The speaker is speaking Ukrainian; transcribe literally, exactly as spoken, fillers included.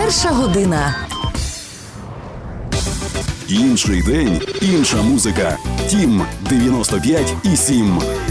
Перша година. Інший день, інша музика. Тім дев'яносто п'ять і сім.